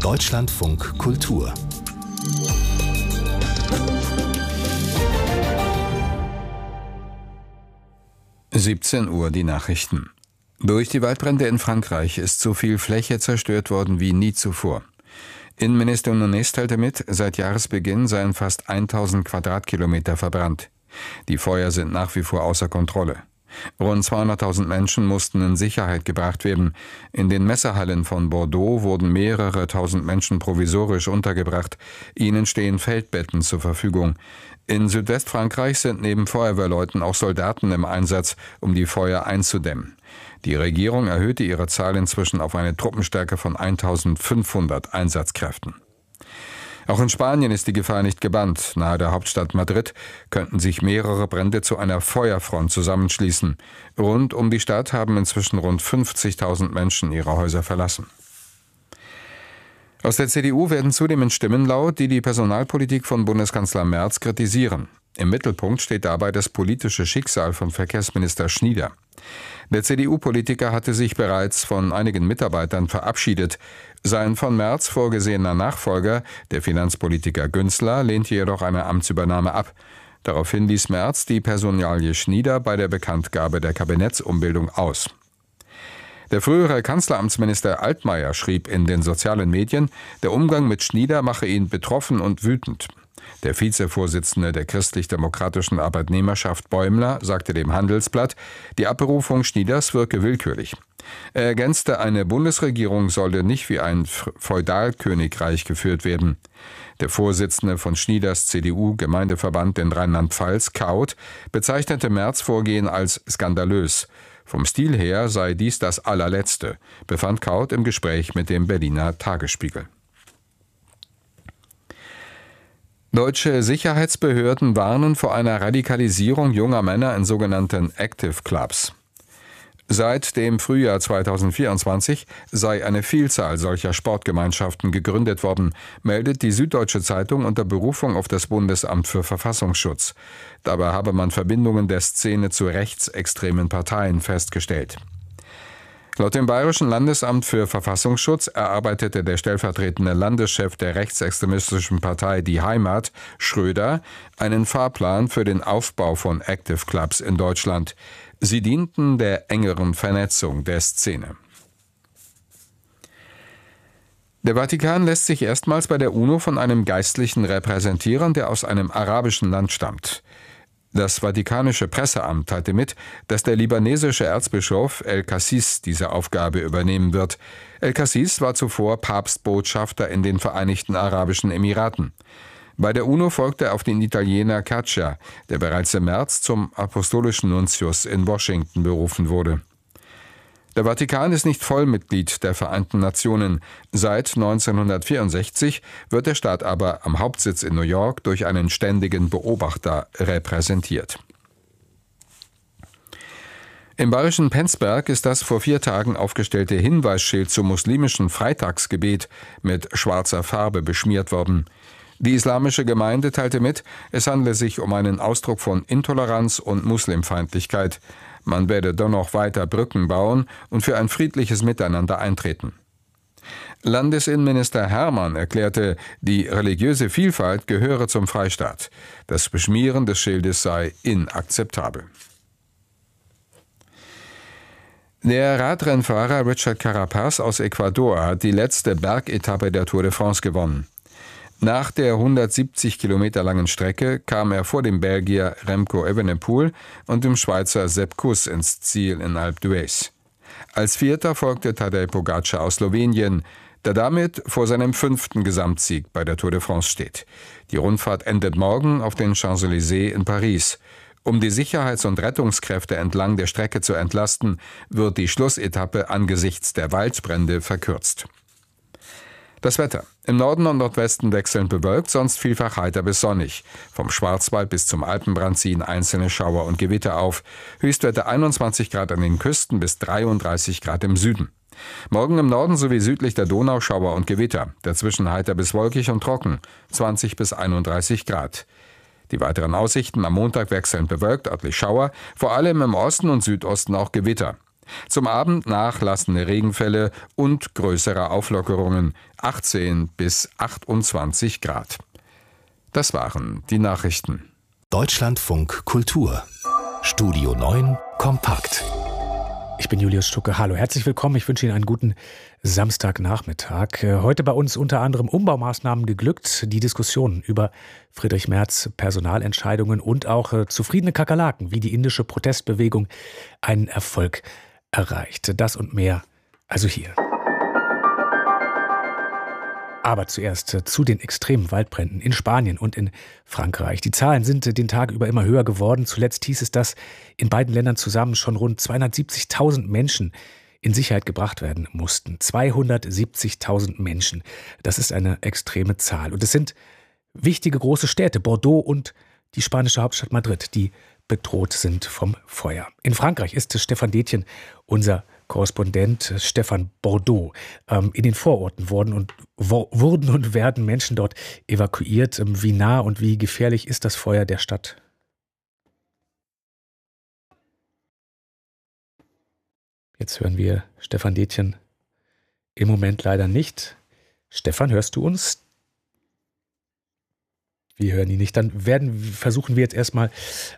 Deutschlandfunk Kultur. (17 Uhr) die Nachrichten. Durch die Waldbrände in Frankreich ist so viel Fläche zerstört worden wie nie zuvor. Innenminister Nunez teilte mit, seit Jahresbeginn seien fast 1000 Quadratkilometer verbrannt. Die Feuer sind nach wie vor außer Kontrolle. Rund 200.000 Menschen mussten in Sicherheit gebracht werden. In den Messehallen von Bordeaux wurden mehrere tausend Menschen provisorisch untergebracht. Ihnen stehen Feldbetten zur Verfügung. In Südwestfrankreich sind neben Feuerwehrleuten auch Soldaten im Einsatz, um die Feuer einzudämmen. Die Regierung erhöhte ihre Zahl inzwischen auf eine Truppenstärke von 1500 Einsatzkräften. Auch in Spanien ist die Gefahr nicht gebannt. Nahe der Hauptstadt Madrid könnten sich mehrere Brände zu einer Feuerfront zusammenschließen. Rund um die Stadt haben inzwischen rund 50.000 Menschen ihre Häuser verlassen. Aus der CDU werden zunehmend Stimmen laut, die die Personalpolitik von Bundeskanzler Merz kritisieren. Im Mittelpunkt steht dabei das politische Schicksal von Verkehrsminister Schnieder. Der CDU-Politiker hatte sich bereits von einigen Mitarbeitern verabschiedet. Sein von Merz vorgesehener Nachfolger, der Finanzpolitiker Günzler, lehnte jedoch eine Amtsübernahme ab. Daraufhin ließ Merz die Personalie Schnieder bei der Bekanntgabe der Kabinettsumbildung aus. Der frühere Kanzleramtsminister Altmaier schrieb in den sozialen Medien, der Umgang mit Schnieder mache ihn betroffen und wütend. Der Vizevorsitzende der christlich-demokratischen Arbeitnehmerschaft Bäumler sagte dem Handelsblatt, die Abberufung Schnieders wirke willkürlich. Er ergänzte, eine Bundesregierung solle nicht wie ein Feudalkönigreich geführt werden. Der Vorsitzende von Schnieders CDU-Gemeindeverband in Rheinland-Pfalz, Kaut, bezeichnete Merz' Vorgehen als skandalös. Vom Stil her sei dies das allerletzte, befand Kaut im Gespräch mit dem Berliner Tagesspiegel. Deutsche Sicherheitsbehörden warnen vor einer Radikalisierung junger Männer in sogenannten Active Clubs. Seit dem Frühjahr 2024 sei eine Vielzahl solcher Sportgemeinschaften gegründet worden, meldet die Süddeutsche Zeitung unter Berufung auf das Bundesamt für Verfassungsschutz. Dabei habe man Verbindungen der Szene zu rechtsextremen Parteien festgestellt. Laut dem Bayerischen Landesamt für Verfassungsschutz erarbeitete der stellvertretende Landeschef der rechtsextremistischen Partei Die Heimat, Schröder, einen Fahrplan für den Aufbau von Active Clubs in Deutschland. Sie dienten der engeren Vernetzung der Szene. Der Vatikan lässt sich erstmals bei der UNO von einem Geistlichen repräsentieren, der aus einem arabischen Land stammt. Das Vatikanische Presseamt teilte mit, dass der libanesische Erzbischof El-Kassis diese Aufgabe übernehmen wird. El-Kassis war zuvor Papstbotschafter in den Vereinigten Arabischen Emiraten. Bei der UNO folgte er auf den Italiener Caccia, der bereits im März zum apostolischen Nuntius in Washington berufen wurde. Der Vatikan ist nicht Vollmitglied der Vereinten Nationen. Seit 1964 wird der Staat aber am Hauptsitz in New York durch einen ständigen Beobachter repräsentiert. Im bayerischen Penzberg ist das vor 4 Tagen aufgestellte Hinweisschild zum muslimischen Freitagsgebet mit schwarzer Farbe beschmiert worden. Die islamische Gemeinde teilte mit, es handle sich um einen Ausdruck von Intoleranz und Muslimfeindlichkeit. Man werde dennoch weiter Brücken bauen und für ein friedliches Miteinander eintreten. Landesinnenminister Hermann erklärte, die religiöse Vielfalt gehöre zum Freistaat. Das Beschmieren des Schildes sei inakzeptabel. Der Radrennfahrer Richard Carapaz aus Ecuador hat die letzte Bergetappe der Tour de France gewonnen. Nach der 170 Kilometer langen Strecke kam er vor dem Belgier Remco Evenepoel und dem Schweizer Sepp Kuss ins Ziel in Alpe d'Huez. Als Vierter folgte Tadej Pogacar aus Slowenien, der damit vor seinem 5. Gesamtsieg bei der Tour de France steht. Die Rundfahrt endet morgen auf den Champs-Élysées in Paris. Um die Sicherheits- und Rettungskräfte entlang der Strecke zu entlasten, wird die Schlussetappe angesichts der Waldbrände verkürzt. Das Wetter. Im Norden und Nordwesten wechselnd bewölkt, sonst vielfach heiter bis sonnig. Vom Schwarzwald bis zum Alpenbrand ziehen einzelne Schauer und Gewitter auf. Höchstwerte 21 Grad an den Küsten bis 33 Grad im Süden. Morgen im Norden sowie südlich der Donau Schauer und Gewitter. Dazwischen heiter bis wolkig und trocken. 20 bis 31 Grad. Die weiteren Aussichten: am Montag wechselnd bewölkt, örtlich Schauer. Vor allem im Osten und Südosten auch Gewitter. Zum Abend nachlassende Regenfälle und größere Auflockerungen, 18 bis 28 Grad. Das waren die Nachrichten. Deutschlandfunk Kultur. Studio 9 kompakt. Ich bin Julius Stucke. Hallo, herzlich willkommen. Ich wünsche Ihnen einen guten Samstagnachmittag. Heute bei uns unter anderem Umbaumaßnahmen geglückt, die Diskussion über Friedrich Merz Personalentscheidungen und auch zufriedene Kakerlaken, wie die indische Protestbewegung einen Erfolg erreicht. Das und mehr also hier. Aber zuerst zu den extremen Waldbränden in Spanien und in Frankreich. Die Zahlen sind den Tag über immer höher geworden. Zuletzt hieß es, dass in beiden Ländern zusammen schon rund 270.000 Menschen in Sicherheit gebracht werden mussten. 270.000 Menschen. Das ist eine extreme Zahl. Und es sind wichtige große Städte, Bordeaux und die spanische Hauptstadt Madrid, die bedroht sind vom Feuer. In Frankreich ist Stefan Detjen unser Korrespondent. Stefan, Bordeaux. In den Vororten wurden und werden Menschen dort evakuiert. Wie nah und wie gefährlich ist das Feuer der Stadt? Jetzt hören wir Stefan Detjen im Moment leider nicht. Stefan, hörst du uns? Wir hören ihn nicht. Dann versuchen wir jetzt erstmal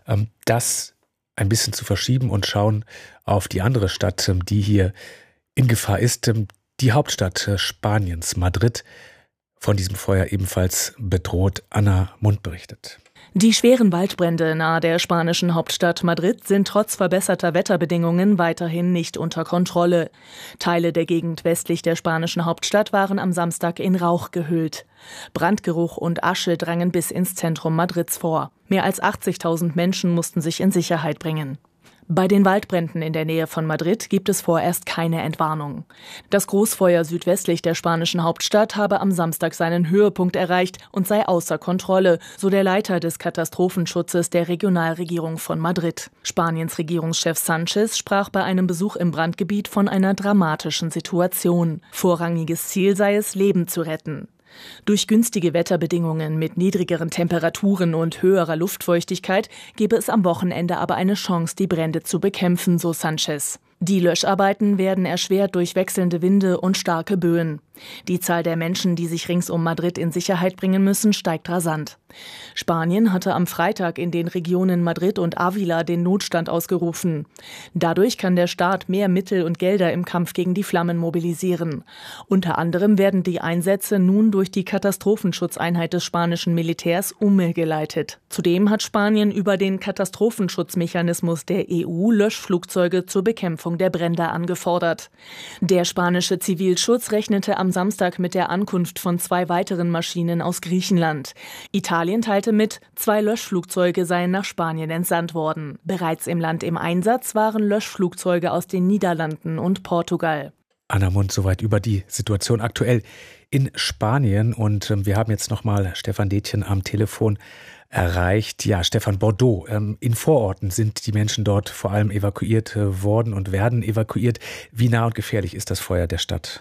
das ein bisschen zu verschieben und schauen auf die andere Stadt, die hier in Gefahr ist, die Hauptstadt Spaniens, Madrid, von diesem Feuer ebenfalls bedroht. Anna Mund berichtet. Die schweren Waldbrände nahe der spanischen Hauptstadt Madrid sind trotz verbesserter Wetterbedingungen weiterhin nicht unter Kontrolle. Teile der Gegend westlich der spanischen Hauptstadt waren am Samstag in Rauch gehüllt. Brandgeruch und Asche drangen bis ins Zentrum Madrids vor. Mehr als 80.000 Menschen mussten sich in Sicherheit bringen. Bei den Waldbränden in der Nähe von Madrid gibt es vorerst keine Entwarnung. Das Großfeuer südwestlich der spanischen Hauptstadt habe am Samstag seinen Höhepunkt erreicht und sei außer Kontrolle, so der Leiter des Katastrophenschutzes der Regionalregierung von Madrid. Spaniens Regierungschef Sánchez sprach bei einem Besuch im Brandgebiet von einer dramatischen Situation. Vorrangiges Ziel sei es, Leben zu retten. Durch günstige Wetterbedingungen mit niedrigeren Temperaturen und höherer Luftfeuchtigkeit gebe es am Wochenende aber eine Chance, die Brände zu bekämpfen, so Sánchez. Die Löscharbeiten werden erschwert durch wechselnde Winde und starke Böen. Die Zahl der Menschen, die sich rings um Madrid in Sicherheit bringen müssen, steigt rasant. Spanien hatte am Freitag in den Regionen Madrid und Ávila den Notstand ausgerufen. Dadurch kann der Staat mehr Mittel und Gelder im Kampf gegen die Flammen mobilisieren. Unter anderem werden die Einsätze nun durch die Katastrophenschutzeinheit des spanischen Militärs umgeleitet. Zudem hat Spanien über den Katastrophenschutzmechanismus der EU Löschflugzeuge zur Bekämpfung der Brände angefordert. Der spanische Zivilschutz rechnete am Samstag mit der Ankunft von 2 weiteren Maschinen aus Griechenland. Italien teilte mit, 2 Löschflugzeuge seien nach Spanien entsandt worden. Bereits im Land im Einsatz waren Löschflugzeuge aus den Niederlanden und Portugal. Anna Mund, soweit über die Situation aktuell in Spanien. Und wir haben jetzt nochmal Stefan Detjen am Telefon erreicht. Ja, Stefan, Bordeaux. In Vororten sind die Menschen dort vor allem evakuiert worden und werden evakuiert. Wie nah und gefährlich ist das Feuer der Stadt?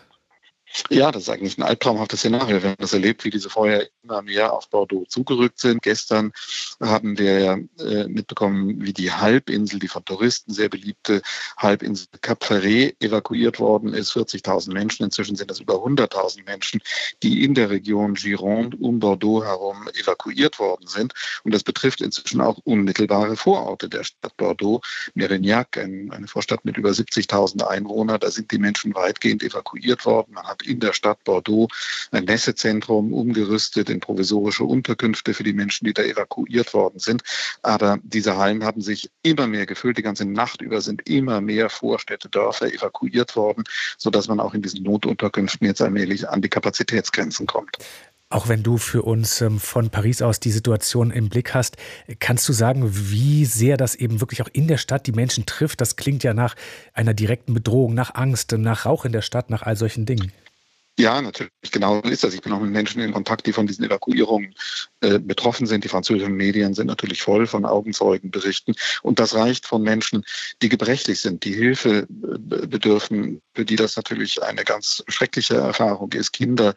Ja, das ist eigentlich ein albtraumhaftes Szenario. Wir haben das erlebt, wie diese Feuer immer mehr auf Bordeaux zugerückt sind. Gestern haben wir mitbekommen, wie die Halbinsel, die von Touristen sehr beliebte Halbinsel Cap Ferret evakuiert worden ist. 40.000 Menschen, inzwischen sind das über 100.000 Menschen, die in der Region Gironde um Bordeaux herum evakuiert worden sind. Und das betrifft inzwischen auch unmittelbare Vororte der Stadt Bordeaux. Mérignac, eine Vorstadt mit über 70.000 Einwohnern, da sind die Menschen weitgehend evakuiert worden. Man hat in der Stadt Bordeaux ein Messezentrum umgerüstet in provisorische Unterkünfte für die Menschen, die da evakuiert worden sind. Aber diese Hallen haben sich immer mehr gefüllt. Die ganze Nacht über sind immer mehr Vorstädte, Dörfer evakuiert worden, sodass man auch in diesen Notunterkünften jetzt allmählich an die Kapazitätsgrenzen kommt. Auch wenn du für uns von Paris aus die Situation im Blick hast, kannst du sagen, wie sehr das eben wirklich auch in der Stadt die Menschen trifft? Das klingt ja nach einer direkten Bedrohung, nach Angst, nach Rauch in der Stadt, nach all solchen Dingen. Ja, natürlich, genau so ist das. Ich bin auch mit Menschen in Kontakt, die von diesen Evakuierungen betroffen sind. Die französischen Medien sind natürlich voll von Augenzeugenberichten. Und das reicht von Menschen, die gebrechlich sind, die Hilfe bedürfen, für die das natürlich eine ganz schreckliche Erfahrung ist. Kinder,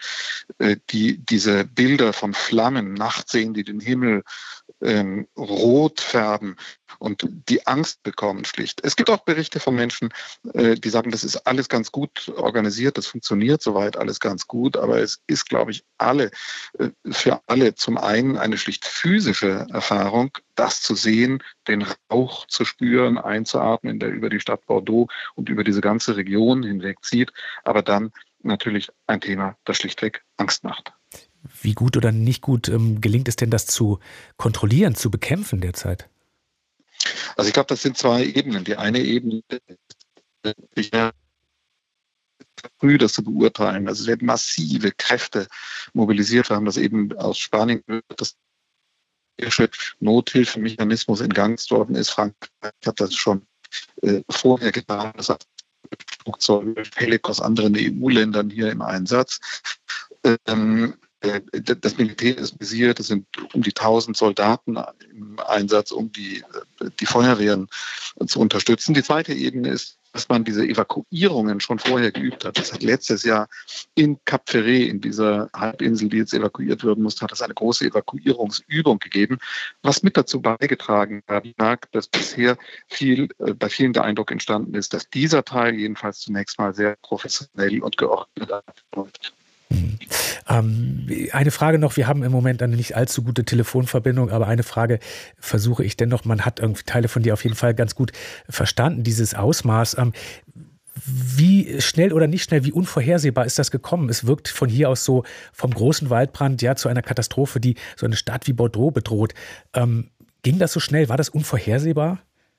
die diese Bilder von Flammen nachts sehen, die den Himmel rot färben, und die Angst bekommen schlicht. Es gibt auch Berichte von Menschen, die sagen, das ist alles ganz gut organisiert, das funktioniert soweit alles ganz gut, aber es ist, glaube ich, für alle zum einen eine schlicht physische Erfahrung, das zu sehen, den Rauch zu spüren, einzuatmen, der über die Stadt Bordeaux und über diese ganze Region hinweg zieht, aber dann natürlich ein Thema, das schlichtweg Angst macht. Wie gut oder nicht gut gelingt es denn, das zu kontrollieren, zu bekämpfen derzeit? Also ich glaube, das sind zwei Ebenen. Die eine Ebene ist früh das zu beurteilen. Also es werden massive Kräfte mobilisiert. Wir haben das eben aus Spanien gehört, dass der Nothilfemechanismus in Gang worden ist. Frankreich hat das schon vorher getan. Das hat Flugzeuge, Helikopter aus anderen EU-Ländern hier im Einsatz. Das Militär ist visiert, es sind um die 1000 Soldaten im Einsatz, um die Feuerwehren zu unterstützen. Die zweite Ebene ist, dass man diese Evakuierungen schon vorher geübt hat. Das hat letztes Jahr in Cap Ferret, in dieser Halbinsel, die jetzt evakuiert werden musste, hat es eine große Evakuierungsübung gegeben, was mit dazu beigetragen hat, dass bisher bei vielen der Eindruck entstanden ist, dass dieser Teil jedenfalls zunächst mal sehr professionell und geordnet läuft. Eine Frage noch, wir haben im Moment eine nicht allzu gute Telefonverbindung, aber eine Frage versuche ich dennoch, man hat irgendwie Teile von dir auf jeden Fall ganz gut verstanden, dieses Ausmaß. Wie schnell oder nicht schnell, wie unvorhersehbar ist das gekommen? Es wirkt von hier aus so vom großen Waldbrand zu einer Katastrophe, die so eine Stadt wie Bordeaux bedroht. Ging das so schnell? War das unvorhersehbar?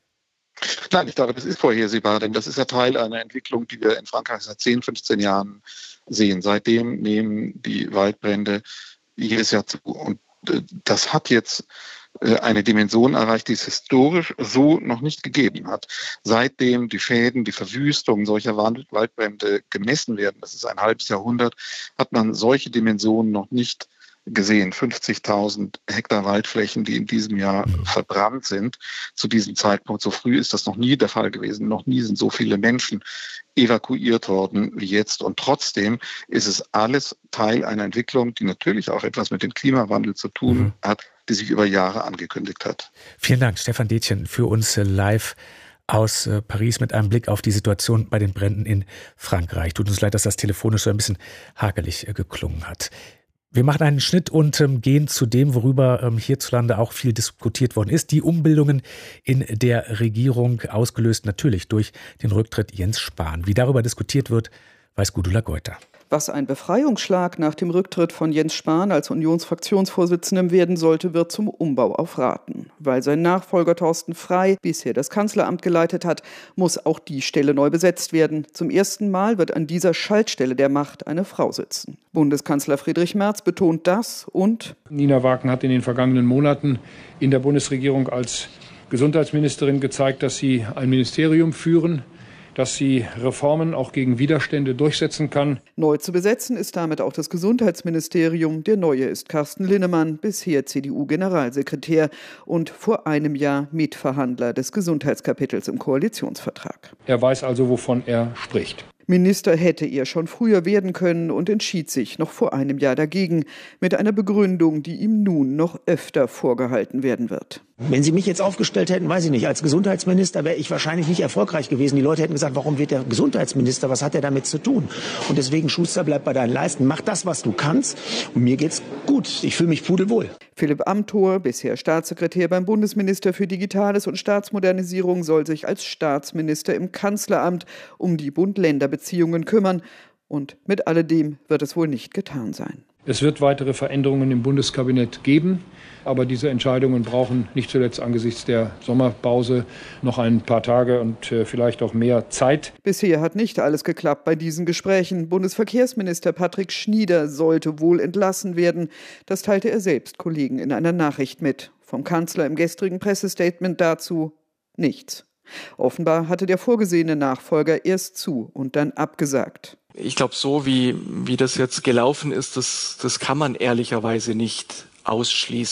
Nein, ich glaube, das ist vorhersehbar, denn das ist ja Teil einer Entwicklung, die wir in Frankreich seit 10, 15 Jahren sehen. Seitdem nehmen die Waldbrände jedes Jahr zu. Und das hat jetzt eine Dimension erreicht, die es historisch so noch nicht gegeben hat. Seitdem die Schäden, die Verwüstung solcher Waldbrände gemessen werden, das ist ein halbes Jahrhundert, hat man solche Dimensionen noch nicht gesehen. 50.000 Hektar Waldflächen, die in diesem Jahr verbrannt sind. Zu diesem Zeitpunkt, so früh ist das noch nie der Fall gewesen. Noch nie sind so viele Menschen evakuiert worden wie jetzt. Und trotzdem ist es alles Teil einer Entwicklung, die natürlich auch etwas mit dem Klimawandel zu tun hat, die sich über Jahre angekündigt hat. Vielen Dank, Stefan Detjen, für uns live aus Paris mit einem Blick auf die Situation bei den Bränden in Frankreich. Tut uns leid, dass das telefonisch so ein bisschen hakelig geklungen hat. Wir machen einen Schnitt und gehen zu dem, worüber hierzulande auch viel diskutiert worden ist. Die Umbildungen in der Regierung, ausgelöst natürlich durch den Rücktritt Jens Spahn. Wie darüber diskutiert wird, weiß Gudula Geuter. Was ein Befreiungsschlag nach dem Rücktritt von Jens Spahn als Unionsfraktionsvorsitzendem werden sollte, wird zum Umbau auf Raten. Weil sein Nachfolger Thorsten Frey bisher das Kanzleramt geleitet hat, muss auch die Stelle neu besetzt werden. Zum ersten Mal wird an dieser Schaltstelle der Macht eine Frau sitzen. Bundeskanzler Friedrich Merz betont das und Nina Wagner hat in den vergangenen Monaten in der Bundesregierung als Gesundheitsministerin gezeigt, dass sie ein Ministerium führen, dass sie Reformen auch gegen Widerstände durchsetzen kann. Neu zu besetzen ist damit auch das Gesundheitsministerium. Der neue ist Carsten Linnemann, bisher CDU-Generalsekretär und vor einem Jahr Mitverhandler des Gesundheitskapitels im Koalitionsvertrag. Er weiß also, wovon er spricht. Minister hätte er schon früher werden können und entschied sich noch vor einem Jahr dagegen, mit einer Begründung, die ihm nun noch öfter vorgehalten werden wird. Wenn Sie mich jetzt aufgestellt hätten, weiß ich nicht, als Gesundheitsminister wäre ich wahrscheinlich nicht erfolgreich gewesen. Die Leute hätten gesagt, warum wird der Gesundheitsminister, was hat er damit zu tun? Und deswegen, Schuster, bleib bei deinen Leisten, mach das, was du kannst. Und mir geht's gut, ich fühle mich pudelwohl. Philipp Amthor, bisher Staatssekretär beim Bundesminister für Digitales und Staatsmodernisierung, soll sich als Staatsminister im Kanzleramt um die Bund-Länder-Beziehungen kümmern. Und mit alledem wird es wohl nicht getan sein. Es wird weitere Veränderungen im Bundeskabinett geben, aber diese Entscheidungen brauchen nicht zuletzt angesichts der Sommerpause noch ein paar Tage und vielleicht auch mehr Zeit. Bisher hat nicht alles geklappt bei diesen Gesprächen. Bundesverkehrsminister Patrick Schnieder sollte wohl entlassen werden. Das teilte er selbst Kollegen in einer Nachricht mit. Vom Kanzler im gestrigen Pressestatement dazu nichts. Offenbar hatte der vorgesehene Nachfolger erst zu und dann abgesagt. Ich glaube, so wie das jetzt gelaufen ist, das kann man ehrlicherweise nicht ausschließen.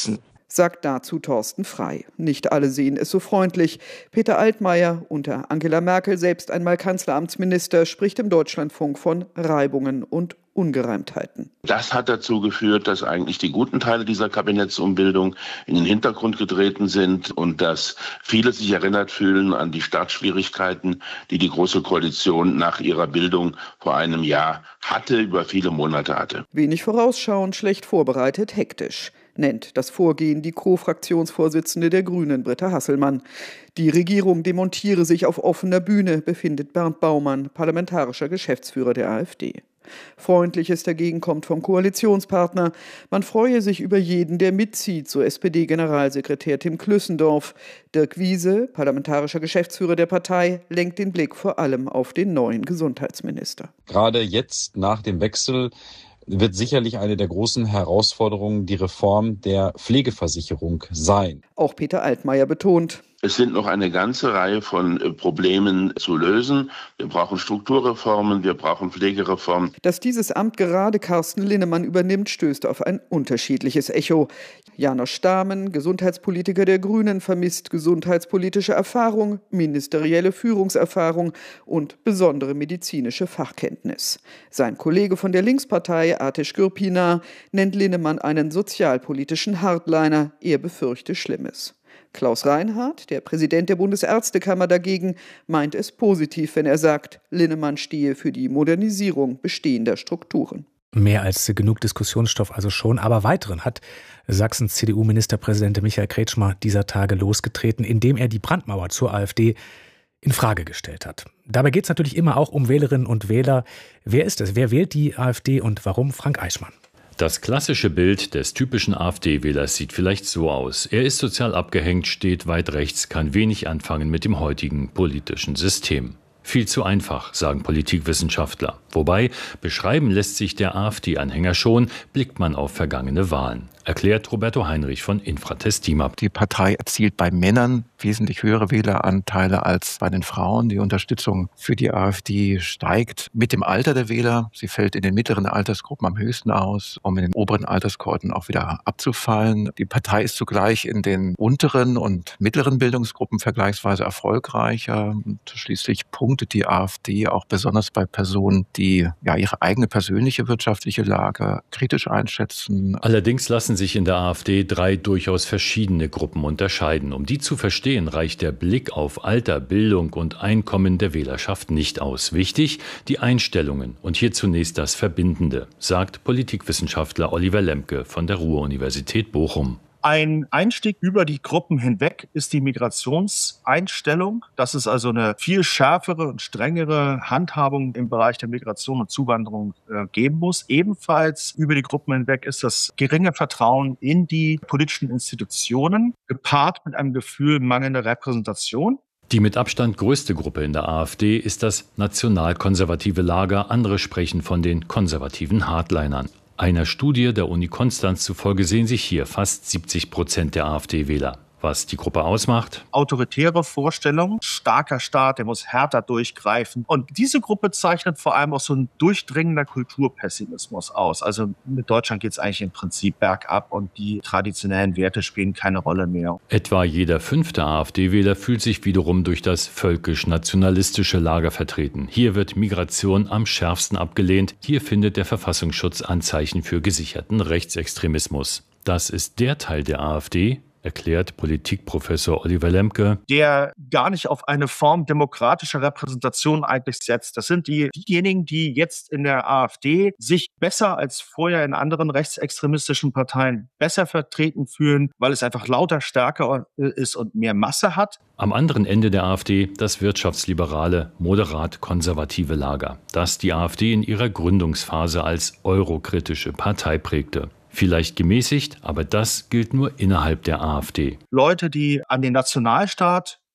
sagt dazu Thorsten Frey. Nicht alle sehen es so freundlich. Peter Altmaier, unter Angela Merkel selbst einmal Kanzleramtsminister, spricht im Deutschlandfunk von Reibungen und Ungereimtheiten. Das hat dazu geführt, dass eigentlich die guten Teile dieser Kabinettsumbildung in den Hintergrund getreten sind und dass viele sich erinnert fühlen an die Startschwierigkeiten, die die Große Koalition nach ihrer Bildung vor einem Jahr hatte, über viele Monate hatte. Wenig vorausschauend, schlecht vorbereitet, hektisch, nennt das Vorgehen die Co-Fraktionsvorsitzende der Grünen, Britta Hasselmann. Die Regierung demontiere sich auf offener Bühne, befindet Bernd Baumann, parlamentarischer Geschäftsführer der AfD. Freundliches dagegen kommt vom Koalitionspartner. Man freue sich über jeden, der mitzieht, so SPD-Generalsekretär Tim Klüssendorf. Dirk Wiese, parlamentarischer Geschäftsführer der Partei, lenkt den Blick vor allem auf den neuen Gesundheitsminister. Gerade jetzt nach dem Wechsel wird sicherlich eine der großen Herausforderungen die Reform der Pflegeversicherung sein. Auch Peter Altmaier betont: Es sind noch eine ganze Reihe von Problemen zu lösen. Wir brauchen Strukturreformen, wir brauchen Pflegereformen. Dass dieses Amt gerade Carsten Linnemann übernimmt, stößt auf ein unterschiedliches Echo. Janosch Stamen, Gesundheitspolitiker der Grünen, vermisst gesundheitspolitische Erfahrung, ministerielle Führungserfahrung und besondere medizinische Fachkenntnis. Sein Kollege von der Linkspartei, Ateş Gürpınar, nennt Linnemann einen sozialpolitischen Hardliner. Er befürchte Schlimmes. Klaus Reinhardt, der Präsident der Bundesärztekammer dagegen, meint es positiv, wenn er sagt, Linnemann stehe für die Modernisierung bestehender Strukturen. Mehr als genug Diskussionsstoff also schon, aber weiteren hat Sachsens CDU-Ministerpräsident Michael Kretschmer dieser Tage losgetreten, indem er die Brandmauer zur AfD in Frage gestellt hat. Dabei geht es natürlich immer auch um Wählerinnen und Wähler. Wer ist es? Wer wählt die AfD und warum? Frank Eichmann. Das klassische Bild des typischen AfD-Wählers sieht vielleicht so aus. Er ist sozial abgehängt, steht weit rechts, kann wenig anfangen mit dem heutigen politischen System. Viel zu einfach, sagen Politikwissenschaftler. Wobei, beschreiben lässt sich der AfD-Anhänger schon, blickt man auf vergangene Wahlen. Erklärt Roberto Heinrich von Infratest Team. Die Partei erzielt bei Männern wesentlich höhere Wähleranteile als bei den Frauen. Die Unterstützung für die AfD steigt mit dem Alter der Wähler. Sie fällt in den mittleren Altersgruppen am höchsten aus, um in den oberen Alterskohorten auch wieder abzufallen. Die Partei ist zugleich in den unteren und mittleren Bildungsgruppen vergleichsweise erfolgreicher. Und schließlich punktet die AfD auch besonders bei Personen, die ihre eigene persönliche wirtschaftliche Lage kritisch einschätzen. Allerdings lassen sich in der AfD 3 durchaus verschiedene Gruppen unterscheiden. Um die zu verstehen, reicht der Blick auf Alter, Bildung und Einkommen der Wählerschaft nicht aus. Wichtig, die Einstellungen und hier zunächst das Verbindende, sagt Politikwissenschaftler Oliver Lemke von der Ruhr-Universität Bochum. Ein Einstieg über die Gruppen hinweg ist die Migrationseinstellung, dass es also eine viel schärfere und strengere Handhabung im Bereich der Migration und Zuwanderung geben muss. Ebenfalls über die Gruppen hinweg ist das geringe Vertrauen in die politischen Institutionen, gepaart mit einem Gefühl mangelnder Repräsentation. Die mit Abstand größte Gruppe in der AfD ist das nationalkonservative Lager. Andere sprechen von den konservativen Hardlinern. Einer Studie der Uni Konstanz zufolge sehen sich hier fast 70% der AfD-Wähler. Was die Gruppe ausmacht? Autoritäre Vorstellungen, starker Staat, der muss härter durchgreifen. Und diese Gruppe zeichnet vor allem auch so ein durchdringender Kulturpessimismus aus. Also mit Deutschland geht es eigentlich im Prinzip bergab und die traditionellen Werte spielen keine Rolle mehr. Etwa jeder 5. AfD-Wähler fühlt sich wiederum durch das völkisch-nationalistische Lager vertreten. Hier wird Migration am schärfsten abgelehnt. Hier findet der Verfassungsschutz Anzeichen für gesicherten Rechtsextremismus. Das ist der Teil der AfD, erklärt Politikprofessor Oliver Lemke, der gar nicht auf eine Form demokratischer Repräsentation eigentlich setzt. Das sind diejenigen, die jetzt in der AfD sich besser als vorher in anderen rechtsextremistischen Parteien besser vertreten fühlen, weil es einfach lauter, stärker ist und mehr Masse hat. Am anderen Ende der AfD das wirtschaftsliberale, moderat-konservative Lager, das die AfD in ihrer Gründungsphase als eurokritische Partei prägte. Vielleicht gemäßigt, aber das gilt nur innerhalb der AfD. Leute, die an den Nationalstaat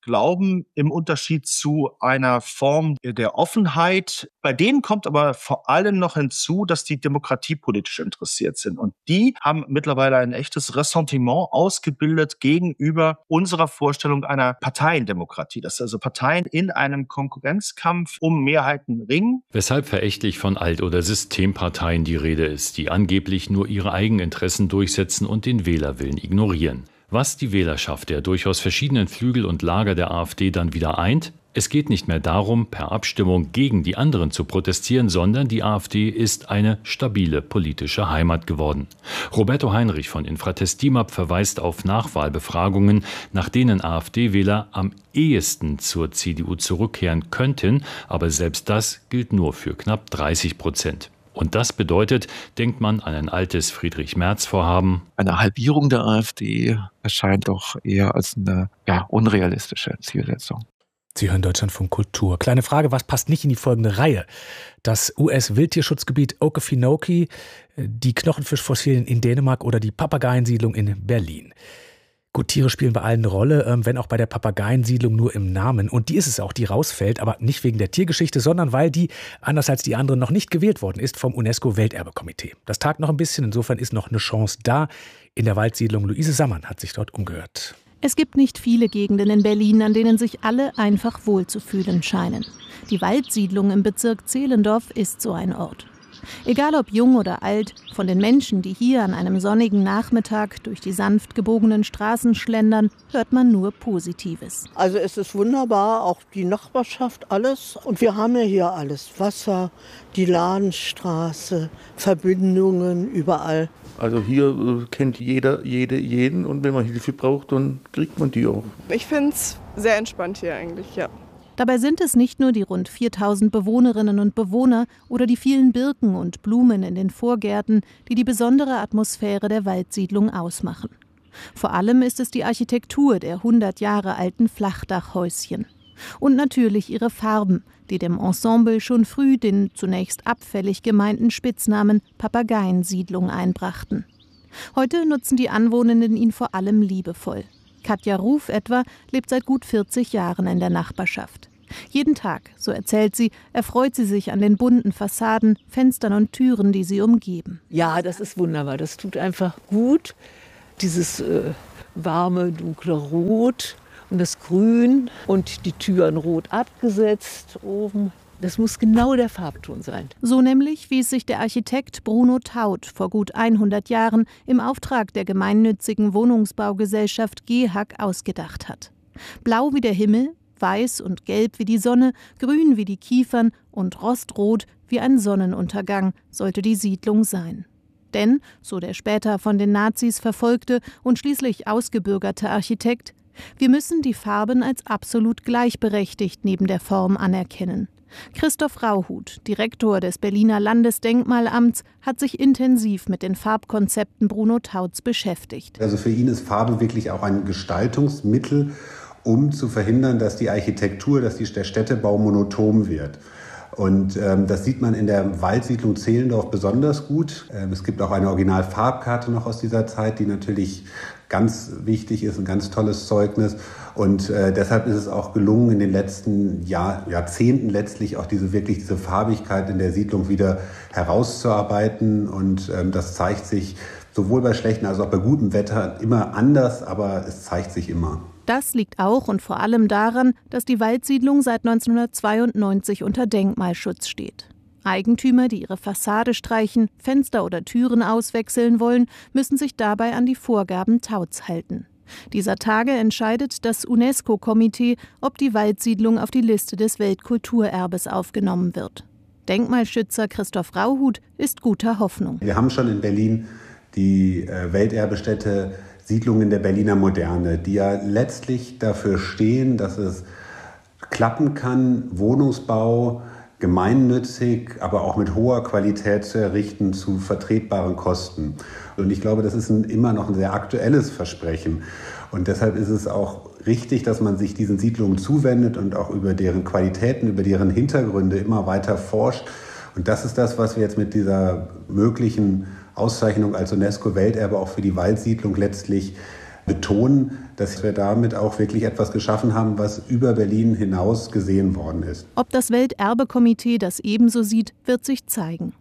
glauben im Unterschied zu einer Form der Offenheit. Bei denen kommt aber vor allem noch hinzu, dass die demokratiepolitisch interessiert sind. Und die haben mittlerweile ein echtes Ressentiment ausgebildet gegenüber unserer Vorstellung einer Parteiendemokratie. Dass also Parteien in einem Konkurrenzkampf um Mehrheiten ringen. Weshalb verächtlich von Alt- oder Systemparteien die Rede ist, die angeblich nur ihre Eigeninteressen durchsetzen und den Wählerwillen ignorieren. Was die Wählerschaft der durchaus verschiedenen Flügel und Lager der AfD dann wieder eint? Es geht nicht mehr darum, per Abstimmung gegen die anderen zu protestieren, sondern die AfD ist eine stabile politische Heimat geworden. Roberto Heinrich von Infratest DIMAP verweist auf Nachwahlbefragungen, nach denen AfD-Wähler am ehesten zur CDU zurückkehren könnten, aber selbst das gilt nur für knapp 30%. Und das bedeutet, denkt man an ein altes Friedrich-Merz-Vorhaben. Eine Halbierung der AfD erscheint doch eher als eine unrealistische Zielsetzung. Sie hören Deutschlandfunk Kultur. Kleine Frage, was passt nicht in die folgende Reihe? Das US-Wildtierschutzgebiet Okefenokee, die Knochenfischfossilien in Dänemark oder die Papageiensiedlung in Berlin. Gut, Tiere spielen bei allen eine Rolle, wenn auch bei der Papageiensiedlung nur im Namen. Und die ist es auch, die rausfällt, aber nicht wegen der Tiergeschichte, sondern weil die, anders als die anderen, noch nicht gewählt worden ist vom UNESCO-Welterbekomitee. Das tagt noch ein bisschen, insofern ist noch eine Chance da. In der Waldsiedlung Luise Sammann hat sich dort umgehört. Es gibt nicht viele Gegenden in Berlin, an denen sich alle einfach wohlzufühlen scheinen. Die Waldsiedlung im Bezirk Zehlendorf ist so ein Ort. Egal ob jung oder alt, von den Menschen, die hier an einem sonnigen Nachmittag durch die sanft gebogenen Straßen schlendern, hört man nur Positives. Also es ist wunderbar, auch die Nachbarschaft, alles. Und wir haben ja hier alles. Wasser, die Ladenstraße, Verbindungen überall. Also hier kennt jeder jeden und wenn man Hilfe braucht, dann kriegt man die auch. Ich finde es sehr entspannt hier eigentlich, ja. Dabei sind es nicht nur die rund 4000 Bewohnerinnen und Bewohner oder die vielen Birken und Blumen in den Vorgärten, die die besondere Atmosphäre der Waldsiedlung ausmachen. Vor allem ist es die Architektur der 100 Jahre alten Flachdachhäuschen. Und natürlich ihre Farben, die dem Ensemble schon früh den zunächst abfällig gemeinten Spitznamen Papageiensiedlung einbrachten. Heute nutzen die Anwohnenden ihn vor allem liebevoll. Katja Ruf etwa lebt seit gut 40 Jahren in der Nachbarschaft. Jeden Tag, so erzählt sie, erfreut sie sich an den bunten Fassaden, Fenstern und Türen, die sie umgeben. Ja, das ist wunderbar. Das tut einfach gut. Dieses warme, dunkle Rot und das Grün und die Türen rot abgesetzt oben. Das muss genau der Farbton sein. So nämlich, wie es sich der Architekt Bruno Taut vor gut 100 Jahren im Auftrag der gemeinnützigen Wohnungsbaugesellschaft GEHAG ausgedacht hat. Blau wie der Himmel, weiß und gelb wie die Sonne, grün wie die Kiefern und rostrot wie ein Sonnenuntergang sollte die Siedlung sein. Denn, so der später von den Nazis verfolgte und schließlich ausgebürgerte Architekt, wir müssen die Farben als absolut gleichberechtigt neben der Form anerkennen. Christoph Rauhut, Direktor des Berliner Landesdenkmalamts, hat sich intensiv mit den Farbkonzepten Bruno Tauts beschäftigt. Also für ihn ist Farbe wirklich auch ein Gestaltungsmittel, um zu verhindern, dass die Architektur, der Städtebau monoton wird. Und das sieht man in der Waldsiedlung Zehlendorf besonders gut. Es gibt auch eine Originalfarbkarte noch aus dieser Zeit, die natürlich ganz wichtig ist, ein ganz tolles Zeugnis. Und deshalb ist es auch gelungen, in den letzten Jahrzehnten letztlich auch diese Farbigkeit in der Siedlung wieder herauszuarbeiten. Und das zeigt sich sowohl bei schlechtem als auch bei gutem Wetter immer anders, aber es zeigt sich immer. Das liegt auch und vor allem daran, dass die Waldsiedlung seit 1992 unter Denkmalschutz steht. Eigentümer, die ihre Fassade streichen, Fenster oder Türen auswechseln wollen, müssen sich dabei an die Vorgaben Tauts halten. Dieser Tage entscheidet das UNESCO-Komitee, ob die Waldsiedlung auf die Liste des Weltkulturerbes aufgenommen wird. Denkmalschützer Christoph Rauhut ist guter Hoffnung. Wir haben schon in Berlin die Welterbestätte Siedlungen der Berliner Moderne, die ja letztlich dafür stehen, dass es klappen kann, Wohnungsbau gemeinnützig, aber auch mit hoher Qualität zu errichten zu vertretbaren Kosten. Und ich glaube, das ist immer noch ein sehr aktuelles Versprechen. Und deshalb ist es auch richtig, dass man sich diesen Siedlungen zuwendet und auch über deren Qualitäten, über deren Hintergründe immer weiter forscht. Und das ist das, was wir jetzt mit dieser möglichen Auszeichnung als UNESCO-Welterbe auch für die Waldsiedlung letztlich betonen, dass wir damit auch wirklich etwas geschaffen haben, was über Berlin hinaus gesehen worden ist. Ob das Welterbekomitee das ebenso sieht, wird sich zeigen.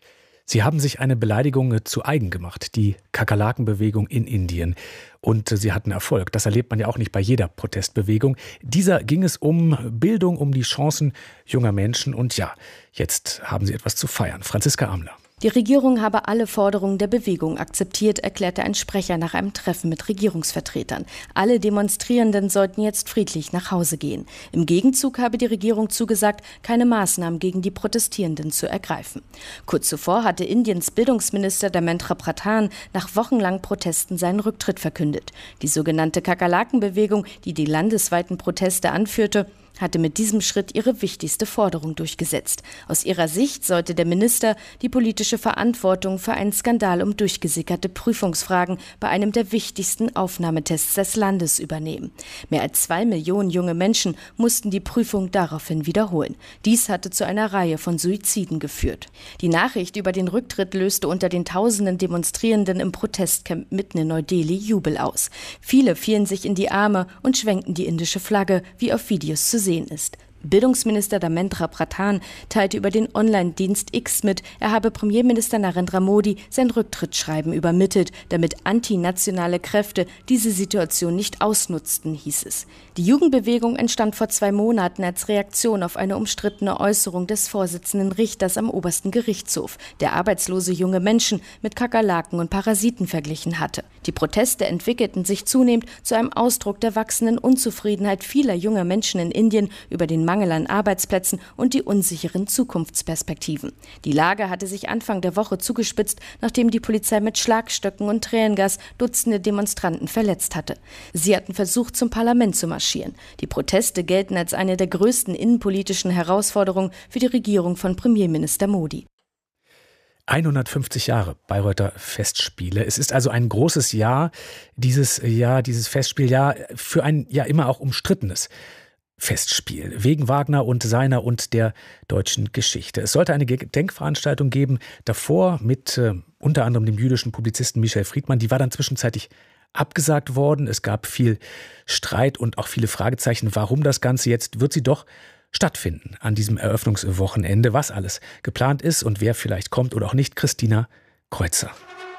Sie haben sich eine Beleidigung zu eigen gemacht, die Kakerlakenbewegung in Indien. Und sie hatten Erfolg. Das erlebt man ja auch nicht bei jeder Protestbewegung. Dieser ging es um Bildung, um die Chancen junger Menschen. Und ja, jetzt haben sie etwas zu feiern. Franziska Amler. Die Regierung habe alle Forderungen der Bewegung akzeptiert, erklärte ein Sprecher nach einem Treffen mit Regierungsvertretern. Alle Demonstrierenden sollten jetzt friedlich nach Hause gehen. Im Gegenzug habe die Regierung zugesagt, keine Maßnahmen gegen die Protestierenden zu ergreifen. Kurz zuvor hatte Indiens Bildungsminister Dharmendra Pradhan nach wochenlangen Protesten seinen Rücktritt verkündet. Die sogenannte Kakerlakenbewegung, die die landesweiten Proteste anführte, hatte mit diesem Schritt ihre wichtigste Forderung durchgesetzt. Aus ihrer Sicht sollte der Minister die politische Verantwortung für einen Skandal um durchgesickerte Prüfungsfragen bei einem der wichtigsten Aufnahmetests des Landes übernehmen. Mehr als 2 Millionen junge Menschen mussten die Prüfung daraufhin wiederholen. Dies hatte zu einer Reihe von Suiziden geführt. Die Nachricht über den Rücktritt löste unter den tausenden Demonstrierenden im Protestcamp mitten in Neu-Delhi Jubel aus. Viele fielen sich in die Arme und schwenkten die indische Flagge, wie auf Videos zu sehen ist. Bildungsminister Dharmendra Pradhan teilte über den Online-Dienst X mit, er habe Premierminister Narendra Modi sein Rücktrittsschreiben übermittelt, damit antinationale Kräfte diese Situation nicht ausnutzten, hieß es. Die Jugendbewegung entstand vor 2 Monaten als Reaktion auf eine umstrittene Äußerung des Vorsitzenden Richters am obersten Gerichtshof, der arbeitslose junge Menschen mit Kakerlaken und Parasiten verglichen hatte. Die Proteste entwickelten sich zunehmend zu einem Ausdruck der wachsenden Unzufriedenheit vieler junger Menschen in Indien über den Mangel an Arbeitsplätzen und die unsicheren Zukunftsperspektiven. Die Lage hatte sich Anfang der Woche zugespitzt, nachdem die Polizei mit Schlagstöcken und Tränengas Dutzende Demonstranten verletzt hatte. Sie hatten versucht, zum Parlament zu marschieren. Die Proteste gelten als eine der größten innenpolitischen Herausforderungen für die Regierung von Premierminister Modi. 150 Jahre Bayreuther Festspiele. Es ist also ein großes Jahr, dieses Festspieljahr, für ein ja immer auch umstrittenes Festspiel wegen Wagner und seiner und der deutschen Geschichte. Es sollte eine Gedenkveranstaltung geben, davor mit unter anderem dem jüdischen Publizisten Michel Friedmann. Die war dann zwischenzeitlich abgesagt worden. Es gab viel Streit und auch viele Fragezeichen, warum das Ganze. Jetzt wird sie doch stattfinden an diesem Eröffnungswochenende. Was alles geplant ist und wer vielleicht kommt oder auch nicht, Christina Kreuzer.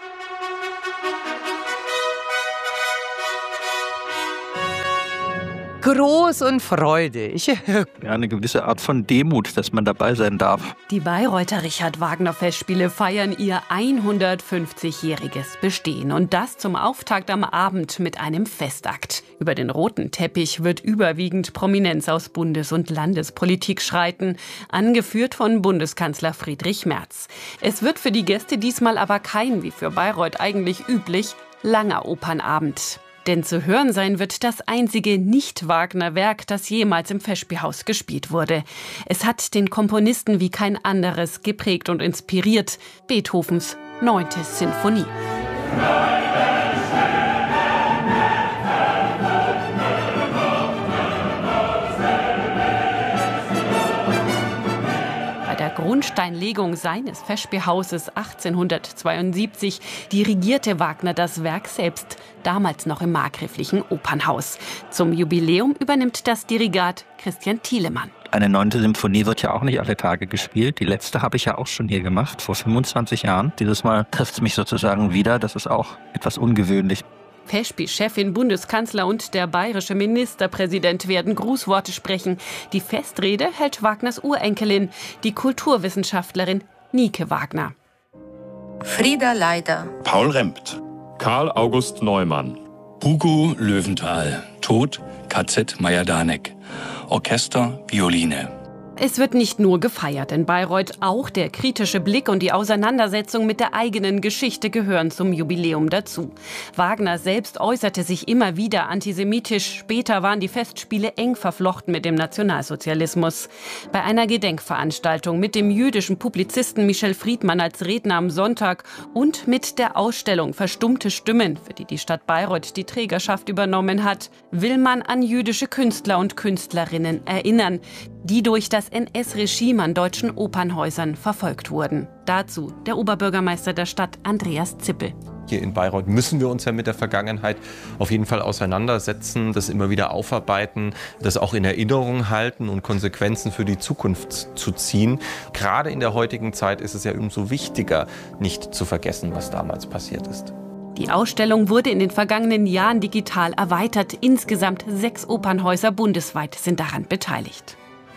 Groß und freudig. Ja, eine gewisse Art von Demut, dass man dabei sein darf. Die Bayreuther Richard-Wagner-Festspiele feiern ihr 150-jähriges Bestehen. Und das zum Auftakt am Abend mit einem Festakt. Über den roten Teppich wird überwiegend Prominenz aus Bundes- und Landespolitik schreiten, angeführt von Bundeskanzler Friedrich Merz. Es wird für die Gäste diesmal aber kein, wie für Bayreuth eigentlich üblich, langer Opernabend. Denn zu hören sein wird das einzige Nicht-Wagner-Werk, das jemals im Festspielhaus gespielt wurde. Es hat den Komponisten wie kein anderes geprägt und inspiriert: Beethovens 9. Sinfonie. Grundsteinlegung seines Festspielhauses 1872 dirigierte Wagner das Werk selbst, damals noch im markgräflichen Opernhaus. Zum Jubiläum übernimmt das Dirigat Christian Thielemann. Eine 9. Symphonie wird ja auch nicht alle Tage gespielt. Die letzte habe ich ja auch schon hier gemacht, vor 25 Jahren. Dieses Mal trifft es mich sozusagen wieder. Das ist auch etwas ungewöhnlich. Festspielchefin, Bundeskanzler und der bayerische Ministerpräsident werden Grußworte sprechen. Die Festrede hält Wagners Urenkelin, die Kulturwissenschaftlerin Nike Wagner. Frieda Leider. Paul Rempt. Karl August Neumann. Hugo Löwenthal. Tod KZ Majdanek. Orchester, Violine. Es wird nicht nur gefeiert in Bayreuth, auch der kritische Blick und die Auseinandersetzung mit der eigenen Geschichte gehören zum Jubiläum dazu. Wagner selbst äußerte sich immer wieder antisemitisch. Später waren die Festspiele eng verflochten mit dem Nationalsozialismus. Bei einer Gedenkveranstaltung mit dem jüdischen Publizisten Michel Friedmann als Redner am Sonntag und mit der Ausstellung Verstummte Stimmen, für die die Stadt Bayreuth die Trägerschaft übernommen hat, will man an jüdische Künstler und Künstlerinnen erinnern, die durch das NS-Regime an deutschen Opernhäusern verfolgt wurden. Dazu der Oberbürgermeister der Stadt, Andreas Zippel. Hier in Bayreuth müssen wir uns ja mit der Vergangenheit auf jeden Fall auseinandersetzen, das immer wieder aufarbeiten, das auch in Erinnerung halten und Konsequenzen für die Zukunft zu ziehen. Gerade in der heutigen Zeit ist es ja umso wichtiger, nicht zu vergessen, was damals passiert ist. Die Ausstellung wurde in den vergangenen Jahren digital erweitert. Insgesamt 6 Opernhäuser bundesweit sind daran beteiligt.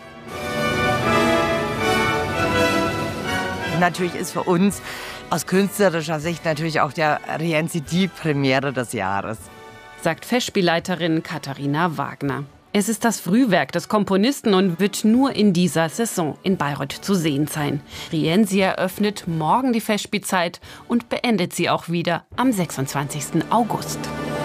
Natürlich ist für uns aus künstlerischer Sicht natürlich auch der Rienzi die Premiere des Jahres, sagt Festspielleiterin Katharina Wagner. Es ist das Frühwerk des Komponisten und wird nur in dieser Saison in Bayreuth zu sehen sein. Rienzi eröffnet morgen die Festspielzeit und beendet sie auch wieder am 26. August.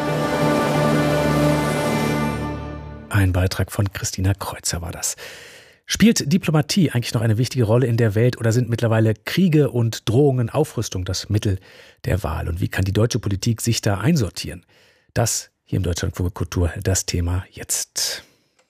Ein Beitrag von Christina Kreuzer war das. Spielt Diplomatie eigentlich noch eine wichtige Rolle in der Welt oder sind mittlerweile Kriege und Drohungen, Aufrüstung das Mittel der Wahl? Und wie kann die deutsche Politik sich da einsortieren? Das hier im Deutschlandfunk Kultur, das Thema jetzt.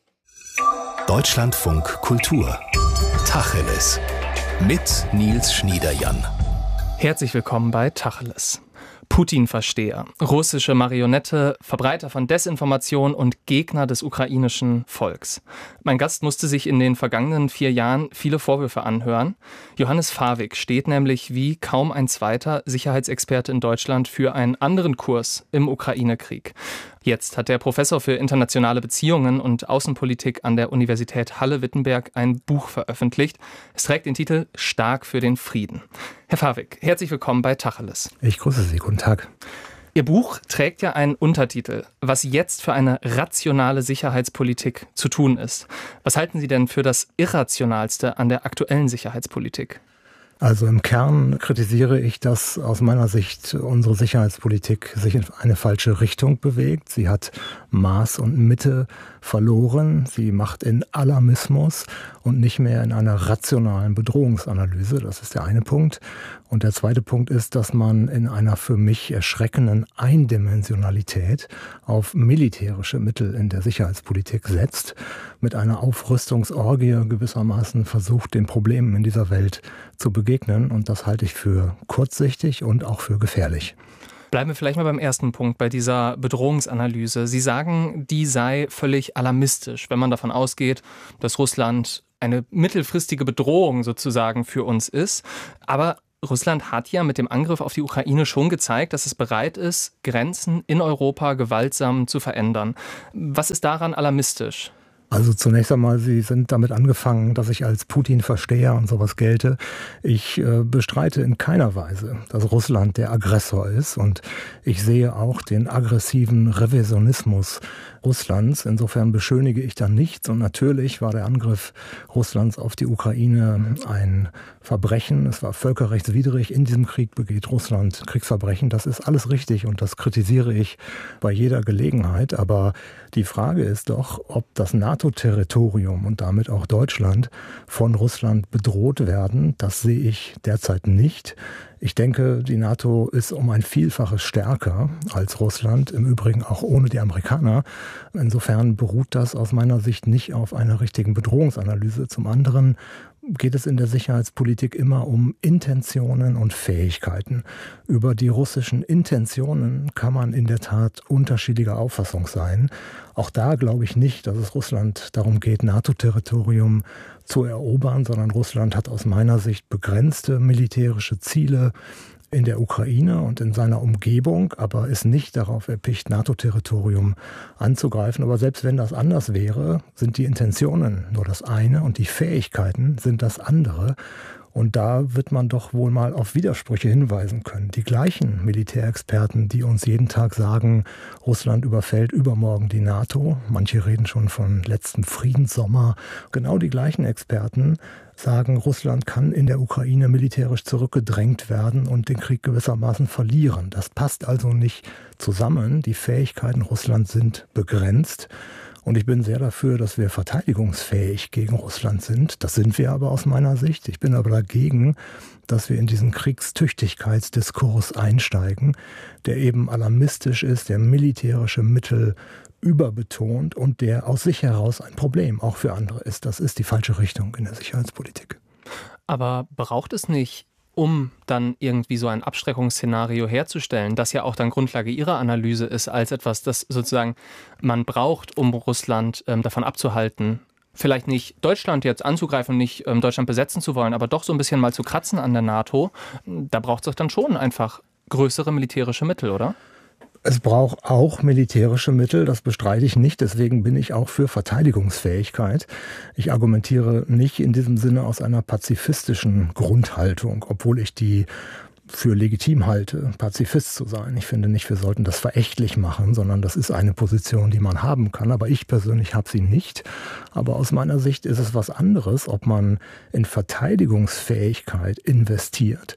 Deutschlandfunk Kultur. Tacheles. Mit Nils Schniederjan. Herzlich willkommen bei Tacheles. Putin-Versteher, russische Marionette, Verbreiter von Desinformation und Gegner des ukrainischen Volks. Mein Gast musste sich in den vergangenen 4 Jahren viele Vorwürfe anhören. Johannes Fawig steht nämlich wie kaum ein zweiter Sicherheitsexperte in Deutschland für einen anderen Kurs im Ukraine-Krieg. Jetzt hat der Professor für internationale Beziehungen und Außenpolitik an der Universität Halle-Wittenberg ein Buch veröffentlicht. Es trägt den Titel »Stark für den Frieden«. Herr Fawig, herzlich willkommen bei Tacheles. Ich grüße Sie, guten Tag. Ihr Buch trägt ja einen Untertitel, was jetzt für eine rationale Sicherheitspolitik zu tun ist. Was halten Sie denn für das Irrationalste an der aktuellen Sicherheitspolitik? Also im Kern kritisiere ich, dass aus meiner Sicht unsere Sicherheitspolitik sich in eine falsche Richtung bewegt. Sie hat Maß und Mitte verloren. Sie macht in Alarmismus und nicht mehr in einer rationalen Bedrohungsanalyse. Das ist der eine Punkt. Und der zweite Punkt ist, dass man in einer für mich erschreckenden Eindimensionalität auf militärische Mittel in der Sicherheitspolitik setzt, mit einer Aufrüstungsorgie gewissermaßen versucht, den Problemen in dieser Welt zu begegnen. Und das halte ich für kurzsichtig und auch für gefährlich. Bleiben wir vielleicht mal beim ersten Punkt, bei dieser Bedrohungsanalyse. Sie sagen, die sei völlig alarmistisch, wenn man davon ausgeht, dass Russland eine mittelfristige Bedrohung sozusagen für uns ist. Aber Russland hat ja mit dem Angriff auf die Ukraine schon gezeigt, dass es bereit ist, Grenzen in Europa gewaltsam zu verändern. Was ist daran alarmistisch? Also zunächst einmal, Sie sind damit angefangen, dass ich als Putin-Versteher und sowas gelte. Ich bestreite in keiner Weise, dass Russland der Aggressor ist. Und ich sehe auch den aggressiven Revisionismus Russlands. Insofern beschönige ich da nichts. Und natürlich war der Angriff Russlands auf die Ukraine ein Verbrechen. Es war völkerrechtswidrig. In diesem Krieg begeht Russland Kriegsverbrechen. Das ist alles richtig und das kritisiere ich bei jeder Gelegenheit. Aber die Frage ist doch, ob das NATO-Territorium und damit auch Deutschland von Russland bedroht werden. Das sehe ich derzeit nicht. Ich denke, die NATO ist um ein Vielfaches stärker als Russland, im Übrigen auch ohne die Amerikaner. Insofern beruht das aus meiner Sicht nicht auf einer richtigen Bedrohungsanalyse. Zum anderen geht es in der Sicherheitspolitik immer um Intentionen und Fähigkeiten. Über die russischen Intentionen kann man in der Tat unterschiedlicher Auffassung sein. Auch da glaube ich nicht, dass es Russland darum geht, NATO-Territorium zu erobern, sondern Russland hat aus meiner Sicht begrenzte militärische Ziele in der Ukraine und in seiner Umgebung, aber ist nicht darauf erpicht, NATO-Territorium anzugreifen. Aber selbst wenn das anders wäre, sind die Intentionen nur das eine und die Fähigkeiten sind das andere. Und da wird man doch wohl mal auf Widersprüche hinweisen können. Die gleichen Militärexperten, die uns jeden Tag sagen, Russland überfällt übermorgen die NATO. Manche reden schon von letztem Friedenssommer. Genau die gleichen Experten sagen, Russland kann in der Ukraine militärisch zurückgedrängt werden und den Krieg gewissermaßen verlieren. Das passt also nicht zusammen. Die Fähigkeiten Russlands sind begrenzt. Und ich bin sehr dafür, dass wir verteidigungsfähig gegen Russland sind. Das sind wir aber aus meiner Sicht. Ich bin aber dagegen, dass wir in diesen Kriegstüchtigkeitsdiskurs einsteigen, der eben alarmistisch ist, der militärische Mittel überbetont und der aus sich heraus ein Problem auch für andere ist. Das ist die falsche Richtung in der Sicherheitspolitik. Aber braucht es nicht um dann irgendwie so ein Abschreckungsszenario herzustellen, das ja auch dann Grundlage Ihrer Analyse ist, als etwas, das sozusagen man braucht, um Russland davon abzuhalten, vielleicht nicht Deutschland jetzt anzugreifen, nicht Deutschland besetzen zu wollen, aber doch so ein bisschen mal zu kratzen an der NATO, da braucht es doch dann schon einfach größere militärische Mittel, oder? Es braucht auch militärische Mittel, das bestreite ich nicht. Deswegen bin ich auch für Verteidigungsfähigkeit. Ich argumentiere nicht in diesem Sinne aus einer pazifistischen Grundhaltung, obwohl ich die für legitim halte, Pazifist zu sein. Ich finde nicht, wir sollten das verächtlich machen, sondern das ist eine Position, die man haben kann. Aber ich persönlich habe sie nicht. Aber aus meiner Sicht ist es was anderes, ob man in Verteidigungsfähigkeit investiert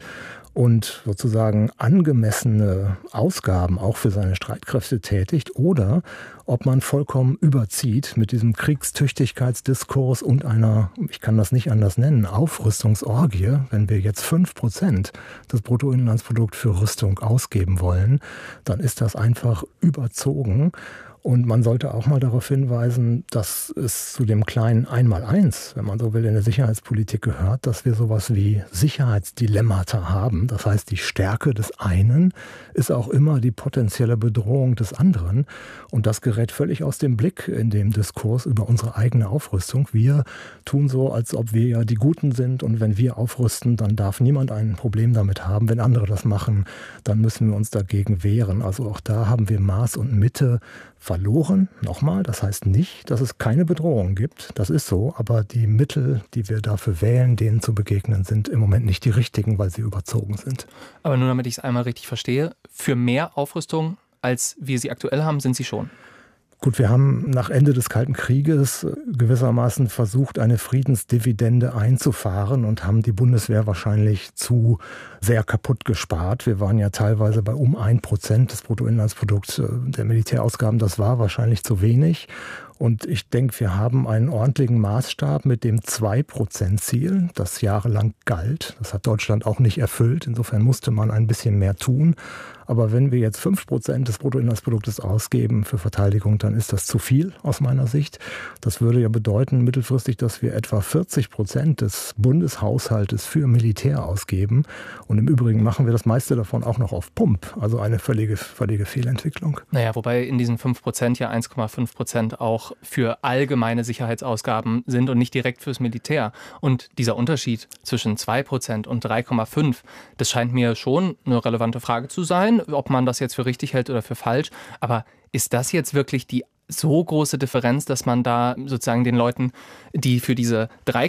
und sozusagen angemessene Ausgaben auch für seine Streitkräfte tätigt oder ob man vollkommen überzieht mit diesem Kriegstüchtigkeitsdiskurs und einer, ich kann das nicht anders nennen, Aufrüstungsorgie, wenn wir jetzt 5% des Bruttoinlandsprodukts für Rüstung ausgeben wollen, dann ist das einfach überzogen. Und man sollte auch mal darauf hinweisen, dass es zu dem kleinen Einmaleins, wenn man so will, in der Sicherheitspolitik gehört, dass wir sowas wie Sicherheitsdilemmata haben. Das heißt, die Stärke des einen ist auch immer die potenzielle Bedrohung des anderen. Und das gerät völlig aus dem Blick in dem Diskurs über unsere eigene Aufrüstung. Wir tun so, als ob wir ja die Guten sind. Und wenn wir aufrüsten, dann darf niemand ein Problem damit haben. Wenn andere das machen, dann müssen wir uns dagegen wehren. Also auch da haben wir Maß und Mitte verloren. Nochmal, das heißt nicht, dass es keine Bedrohung gibt. Das ist so, aber die Mittel, die wir dafür wählen, denen zu begegnen, sind im Moment nicht die richtigen, weil sie überzogen sind. Aber nur damit ich es einmal richtig verstehe, für mehr Aufrüstung, als wir sie aktuell haben, sind Sie schon? Gut, wir haben nach Ende des Kalten Krieges gewissermaßen versucht, eine Friedensdividende einzufahren und haben die Bundeswehr wahrscheinlich zu sehr kaputt gespart. Wir waren ja teilweise bei 1% des Bruttoinlandsprodukts der Militärausgaben. Das war wahrscheinlich zu wenig. Und ich denke, wir haben einen ordentlichen Maßstab mit dem 2%-Ziel, das jahrelang galt. Das hat Deutschland auch nicht erfüllt. Insofern musste man ein bisschen mehr tun. Aber wenn wir jetzt 5% des Bruttoinlandsproduktes ausgeben für Verteidigung, dann ist das zu viel aus meiner Sicht. Das würde ja bedeuten mittelfristig, dass wir etwa 40% des Bundeshaushaltes für Militär ausgeben. Und im Übrigen machen wir das meiste davon auch noch auf Pump. Also eine völlige Fehlentwicklung. Naja, wobei in diesen 5% ja 1,5% auch für allgemeine Sicherheitsausgaben sind und nicht direkt fürs Militär. Und dieser Unterschied zwischen 2% und 3,5%, das scheint mir schon eine relevante Frage zu sein, ob man das jetzt für richtig hält oder für falsch. Aber ist das jetzt wirklich die so große Differenz, dass man da sozusagen den Leuten, die für diese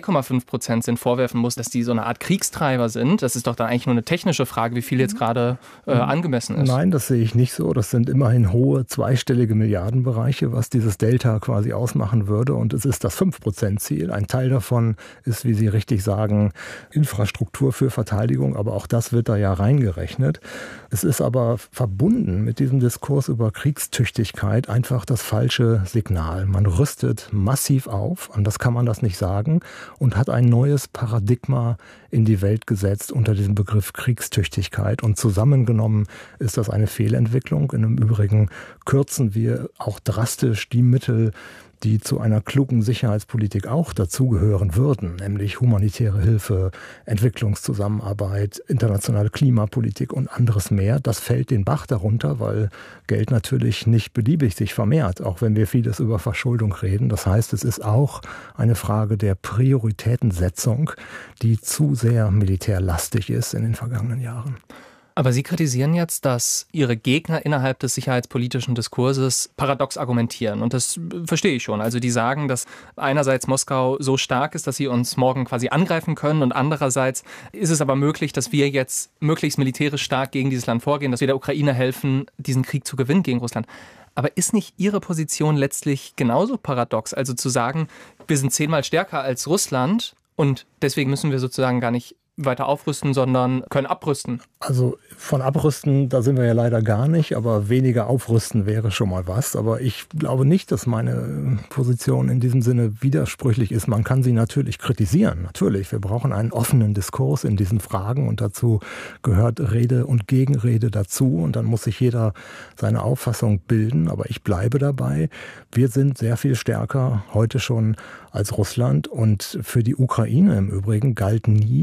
3,5% sind, vorwerfen muss, dass die so eine Art Kriegstreiber sind? Das ist doch dann eigentlich nur eine technische Frage, wie viel jetzt gerade angemessen ist. Nein, das sehe ich nicht so. Das sind immerhin hohe zweistellige Milliardenbereiche, was dieses Delta quasi ausmachen würde. Und es ist das 5%-Ziel. Ein Teil davon ist, wie Sie richtig sagen, Infrastruktur für Verteidigung. Aber auch das wird da ja reingerechnet. Es ist aber verbunden mit diesem Diskurs über Kriegstüchtigkeit einfach das falsche Signal. Man rüstet massiv auf, anders kann man das nicht sagen, und hat ein neues Paradigma in die Welt gesetzt unter diesem Begriff Kriegstüchtigkeit. Und zusammengenommen ist das eine Fehlentwicklung. Im Übrigen kürzen wir auch drastisch die Mittel, die zu einer klugen Sicherheitspolitik auch dazugehören würden, nämlich humanitäre Hilfe, Entwicklungszusammenarbeit, internationale Klimapolitik und anderes mehr. Das fällt den Bach darunter, weil Geld natürlich nicht beliebig sich vermehrt, auch wenn wir vieles über Verschuldung reden. Das heißt, es ist auch eine Frage der Prioritätensetzung, die zu sehr militärlastig ist in den vergangenen Jahren. Aber Sie kritisieren jetzt, dass Ihre Gegner innerhalb des sicherheitspolitischen Diskurses paradox argumentieren. Und das verstehe ich schon. Also die sagen, dass einerseits Moskau so stark ist, dass sie uns morgen quasi angreifen können. Und andererseits ist es aber möglich, dass wir jetzt möglichst militärisch stark gegen dieses Land vorgehen, dass wir der Ukraine helfen, diesen Krieg zu gewinnen gegen Russland. Aber ist nicht Ihre Position letztlich genauso paradox? Also zu sagen, wir sind 10-mal stärker als Russland und deswegen müssen wir sozusagen gar nicht weiter aufrüsten, sondern können abrüsten. Also von abrüsten, da sind wir ja leider gar nicht, aber weniger aufrüsten wäre schon mal was. Aber ich glaube nicht, dass meine Position in diesem Sinne widersprüchlich ist. Man kann sie natürlich kritisieren, natürlich. Wir brauchen einen offenen Diskurs in diesen Fragen und dazu gehört Rede und Gegenrede dazu und dann muss sich jeder seine Auffassung bilden. Aber ich bleibe dabei, wir sind sehr viel stärker heute schon als Russland und für die Ukraine im Übrigen galt nie,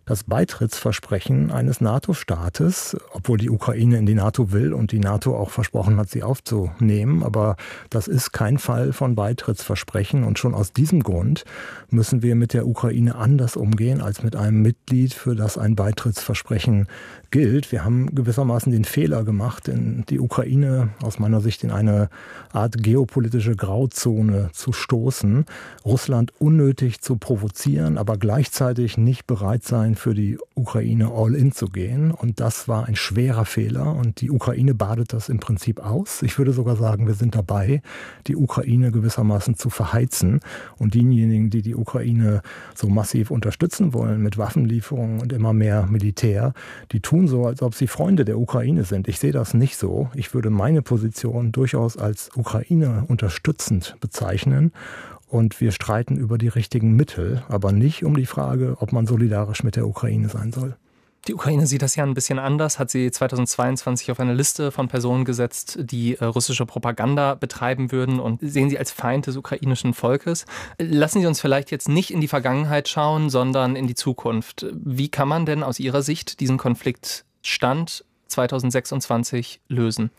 das Beitrittsversprechen eines NATO-Staates, obwohl die Ukraine in die NATO will und die NATO auch versprochen hat, sie aufzunehmen. Aber das ist kein Fall von Beitrittsversprechen. Und schon aus diesem Grund müssen wir mit der Ukraine anders umgehen als mit einem Mitglied, für das ein Beitrittsversprechen gilt. Wir haben gewissermaßen den Fehler gemacht, in die Ukraine aus meiner Sicht in eine Art geopolitische Grauzone zu stoßen, Russland unnötig zu provozieren, aber gleichzeitig nicht bereit sein, für die Ukraine all in zu gehen. Und das war ein schwerer Fehler und die Ukraine badet das im Prinzip aus. Ich würde sogar sagen, wir sind dabei, die Ukraine gewissermaßen zu verheizen. Und diejenigen, die die Ukraine so massiv unterstützen wollen mit Waffenlieferungen und immer mehr Militär, die tun so, als ob sie Freunde der Ukraine sind. Ich sehe das nicht so. Ich würde meine Position durchaus als Ukraine unterstützend bezeichnen. Und wir streiten über die richtigen Mittel, aber nicht um die Frage, ob man solidarisch mit der Ukraine sein soll. Die Ukraine sieht das ja ein bisschen anders, hat sie 2022 auf eine Liste von Personen gesetzt, die russische Propaganda betreiben würden und sehen sie als Feind des ukrainischen Volkes. Lassen Sie uns vielleicht jetzt nicht in die Vergangenheit schauen, sondern in die Zukunft. Wie kann man denn aus Ihrer Sicht diesen Konfliktstand 2026 lösen?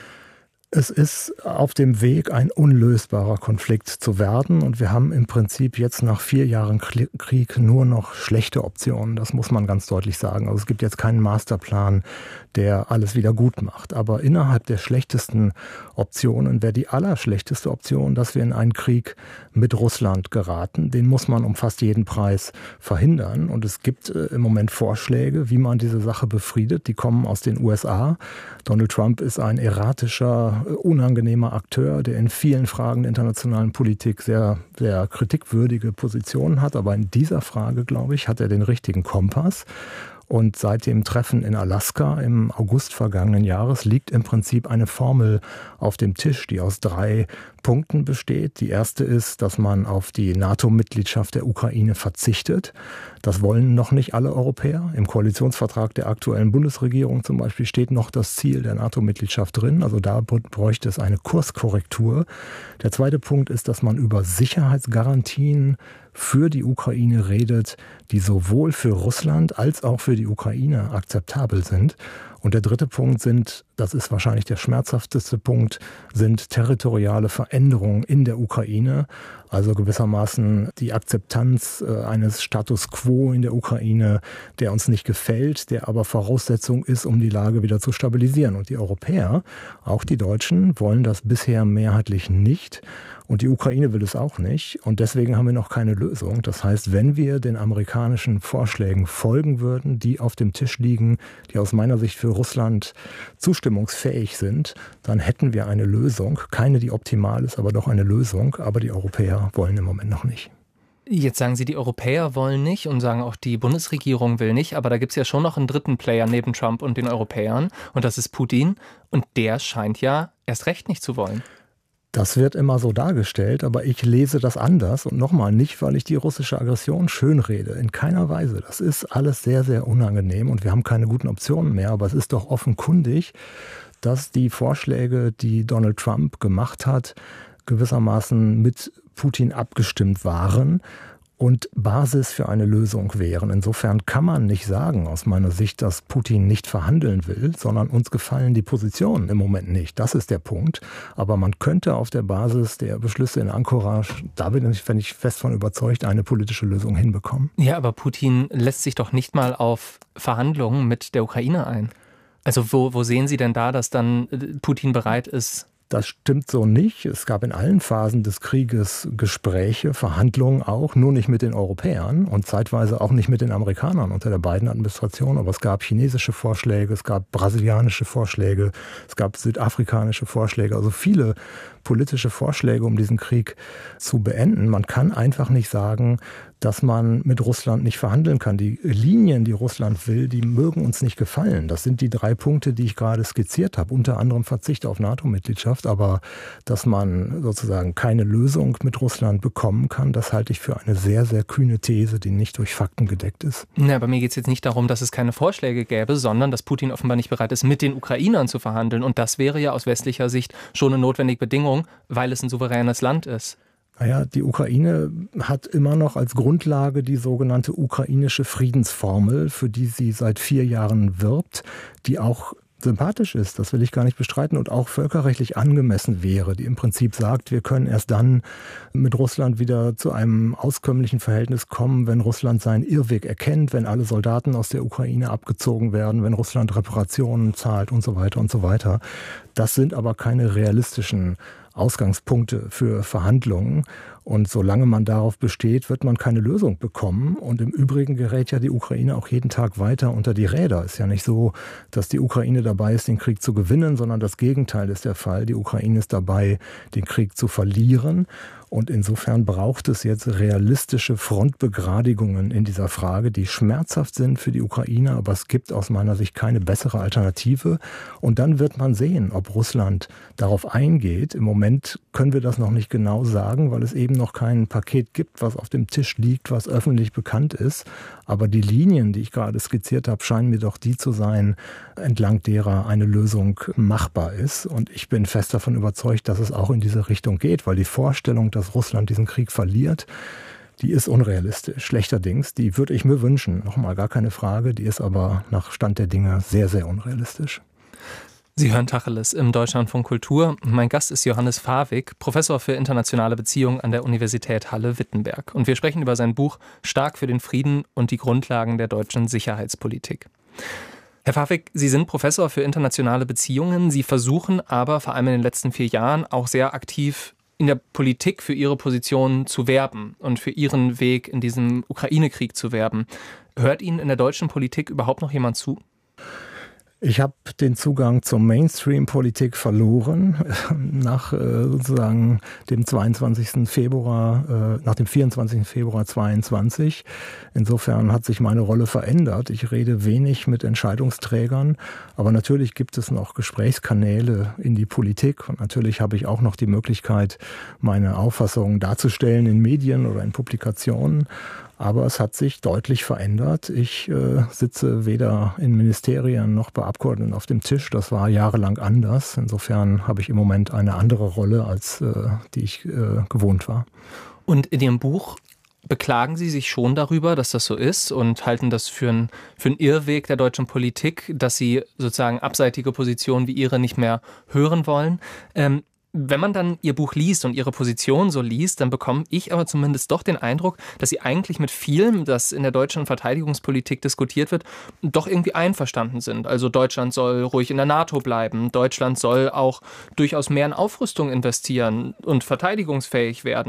Es ist auf dem Weg, ein unlösbarer Konflikt zu werden. Und wir haben im Prinzip jetzt nach 4 Jahren Krieg nur noch schlechte Optionen. Das muss man ganz deutlich sagen. Also es gibt jetzt keinen Masterplan, der alles wieder gut macht. Aber innerhalb der schlechtesten Optionen wäre die allerschlechteste Option, dass wir in einen Krieg mit Russland geraten. Den muss man um fast jeden Preis verhindern. Und es gibt im Moment Vorschläge, wie man diese Sache befriedet. Die kommen aus den USA. Donald Trump ist ein erratischer, unangenehmer Akteur, der in vielen Fragen der internationalen Politik sehr, sehr kritikwürdige Positionen hat. Aber in dieser Frage, glaube ich, hat er den richtigen Kompass. Und seit dem Treffen in Alaska im August vergangenen Jahres liegt im Prinzip eine Formel auf dem Tisch, die aus 3 Punkten besteht. Die erste ist, dass man auf die NATO-Mitgliedschaft der Ukraine verzichtet. Das wollen noch nicht alle Europäer. Im Koalitionsvertrag der aktuellen Bundesregierung zum Beispiel steht noch das Ziel der NATO-Mitgliedschaft drin. Also da bräuchte es eine Kurskorrektur. Der zweite Punkt ist, dass man über Sicherheitsgarantien für die Ukraine redet, die sowohl für Russland als auch für die Ukraine akzeptabel sind. Und der dritte Punkt das ist wahrscheinlich der schmerzhafteste Punkt, sind territoriale Veränderungen in der Ukraine. Also gewissermaßen die Akzeptanz eines Status quo in der Ukraine, der uns nicht gefällt, der aber Voraussetzung ist, um die Lage wieder zu stabilisieren. Und die Europäer, auch die Deutschen, wollen das bisher mehrheitlich nicht. Und die Ukraine will es auch nicht. Und deswegen haben wir noch keine Lösung. Das heißt, wenn wir den amerikanischen Vorschlägen folgen würden, die auf dem Tisch liegen, die aus meiner Sicht für Russland zustimmungsfähig sind, dann hätten wir eine Lösung. Keine, die optimal ist, aber doch eine Lösung. Aber die Europäer wollen im Moment noch nicht. Jetzt sagen Sie, die Europäer wollen nicht und sagen auch, die Bundesregierung will nicht. Aber da gibt es ja schon noch einen dritten Player neben Trump und den Europäern. Und das ist Putin. Und der scheint ja erst recht nicht zu wollen. Das wird immer so dargestellt, aber ich lese das anders. Und nochmal, nicht, weil ich die russische Aggression schönrede. In keiner Weise. Das ist alles sehr, sehr unangenehm und wir haben keine guten Optionen mehr. Aber es ist doch offenkundig, dass die Vorschläge, die Donald Trump gemacht hat, gewissermaßen mit Putin abgestimmt waren und Basis für eine Lösung wären. Insofern kann man nicht sagen, aus meiner Sicht, dass Putin nicht verhandeln will, sondern uns gefallen die Positionen im Moment nicht. Das ist der Punkt. Aber man könnte auf der Basis der Beschlüsse in Anchorage, da bin ich fest von überzeugt, eine politische Lösung hinbekommen. Ja, aber Putin lässt sich doch nicht mal auf Verhandlungen mit der Ukraine ein. Also wo sehen Sie denn da, dass dann Putin bereit ist? Das stimmt so nicht. Es gab in allen Phasen des Krieges Gespräche, Verhandlungen auch, nur nicht mit den Europäern und zeitweise auch nicht mit den Amerikanern unter der Biden-Administration. Aber es gab chinesische Vorschläge, es gab brasilianische Vorschläge, es gab südafrikanische Vorschläge, also viele politische Vorschläge, um diesen Krieg zu beenden. Man kann einfach nicht sagen, dass man mit Russland nicht verhandeln kann. Die Linien, die Russland will, die mögen uns nicht gefallen. Das sind die 3 Punkte, die ich gerade skizziert habe. Unter anderem Verzicht auf NATO-Mitgliedschaft. Aber dass man sozusagen keine Lösung mit Russland bekommen kann, das halte ich für eine sehr, sehr kühne These, die nicht durch Fakten gedeckt ist. Ja, bei mir geht es jetzt nicht darum, dass es keine Vorschläge gäbe, sondern dass Putin offenbar nicht bereit ist, mit den Ukrainern zu verhandeln. Und das wäre ja aus westlicher Sicht schon eine notwendige Bedingung, weil es ein souveränes Land ist. Naja, die Ukraine hat immer noch als Grundlage die sogenannte ukrainische Friedensformel, für die sie seit 4 Jahren wirbt, die auch sympathisch ist, das will ich gar nicht bestreiten, und auch völkerrechtlich angemessen wäre, die im Prinzip sagt, wir können erst dann mit Russland wieder zu einem auskömmlichen Verhältnis kommen, wenn Russland seinen Irrweg erkennt, wenn alle Soldaten aus der Ukraine abgezogen werden, wenn Russland Reparationen zahlt und so weiter und so weiter. Das sind aber keine realistischen Ausgangspunkte für Verhandlungen. Und solange man darauf besteht, wird man keine Lösung bekommen. Und im Übrigen gerät ja die Ukraine auch jeden Tag weiter unter die Räder. Es ist ja nicht so, dass die Ukraine dabei ist, den Krieg zu gewinnen, sondern das Gegenteil ist der Fall. Die Ukraine ist dabei, den Krieg zu verlieren. Und insofern braucht es jetzt realistische Frontbegradigungen in dieser Frage, die schmerzhaft sind für die Ukraine, aber es gibt aus meiner Sicht keine bessere Alternative. Und dann wird man sehen, ob Russland darauf eingeht. Im Moment können wir das noch nicht genau sagen, weil es eben noch kein Paket gibt, was auf dem Tisch liegt, was öffentlich bekannt ist. Aber die Linien, die ich gerade skizziert habe, scheinen mir doch die zu sein, entlang derer eine Lösung machbar ist. Und ich bin fest davon überzeugt, dass es auch in diese Richtung geht, weil die Vorstellung, dass Russland diesen Krieg verliert, die ist unrealistisch. Schlechterdings, die würde ich mir wünschen. Nochmal gar keine Frage, die ist aber nach Stand der Dinge sehr, sehr unrealistisch. Sie hören Tacheles im Deutschlandfunk Kultur. Mein Gast ist Johannes Fawig, Professor für internationale Beziehungen an der Universität Halle-Wittenberg. Und wir sprechen über sein Buch Stark für den Frieden und die Grundlagen der deutschen Sicherheitspolitik. Herr Fawig, Sie sind Professor für internationale Beziehungen. Sie versuchen aber vor allem in den letzten 4 Jahren auch sehr aktiv in der Politik für Ihre Position zu werben und für Ihren Weg in diesem Ukraine-Krieg zu werben. Hört Ihnen in der deutschen Politik überhaupt noch jemand zu? Ich habe den Zugang zur Mainstream-Politik verloren nach sozusagen dem 22. Februar, nach dem 24. Februar 22. Insofern hat sich meine Rolle verändert. Ich rede wenig mit Entscheidungsträgern, aber natürlich gibt es noch Gesprächskanäle in die Politik und natürlich habe ich auch noch die Möglichkeit, meine Auffassungen darzustellen in Medien oder in Publikationen. Aber es hat sich deutlich verändert. Ich sitze weder in Ministerien noch bei Abgeordneten auf dem Tisch. Das war jahrelang anders. Insofern habe ich im Moment eine andere Rolle, als die ich gewohnt war. Und in Ihrem Buch beklagen Sie sich schon darüber, dass das so ist und halten das für einen Irrweg der deutschen Politik, dass Sie sozusagen abseitige Positionen wie Ihre nicht mehr hören wollen. Wenn man dann Ihr Buch liest und Ihre Position so liest, dann bekomme ich aber zumindest doch den Eindruck, dass Sie eigentlich mit vielem, das in der deutschen Verteidigungspolitik diskutiert wird, doch irgendwie einverstanden sind. Also Deutschland soll ruhig in der NATO bleiben, Deutschland soll auch durchaus mehr in Aufrüstung investieren und verteidigungsfähig werden.